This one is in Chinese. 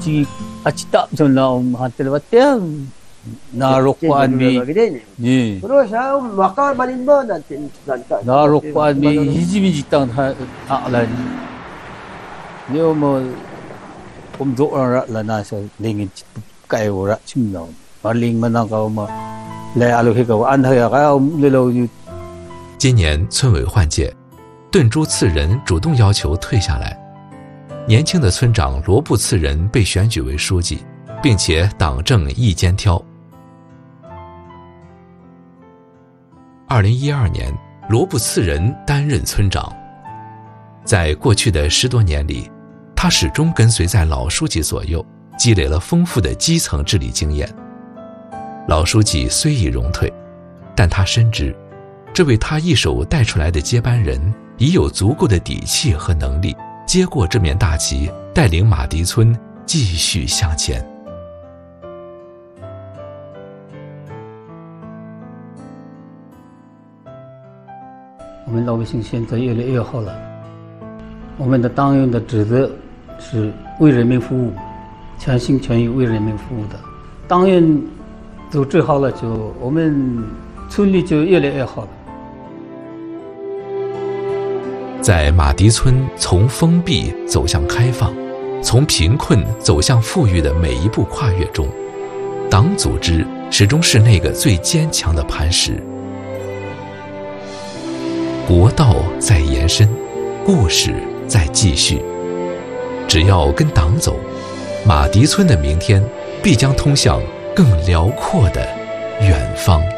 솔직히 아치다 좀 나옴 한tel batya narokwan mi ni Pero siya, maka manin mo natin nanta. narokwan mi hijimi jitang aklan nếu mà cũng dỗ ra là na sẽ linh cái ra chim nào mà linh mà nó có mà lại alo cái cái ăn thôi cái ông lâu lâu như 今年村委换届，顿珠次仁主动要求退下来。年轻的村长罗布次仁被选举为书记，并且党政一肩挑。2012年，罗布次仁担任村长。在过去的10多年里，他始终跟随在老书记左右，积累了丰富的基层治理经验。老书记虽已荣退，但他深知，这位他一手带出来的接班人已有足够的底气和能力，接过这面大旗，带领马蹄村继续向前。 我们老百姓现在越来越好了。我们的党员的职责是为人民服务，全心全意为人民服务的。党员都治好了，就我们村里就越来越好了。 在马蹄村从封闭走向开放，从贫困走向富裕的每一步跨越中，党组织始终是那个最坚强的磐石。国道在延伸，故事在继续。只要跟党走，马蹄村的明天必将通向更辽阔的远方。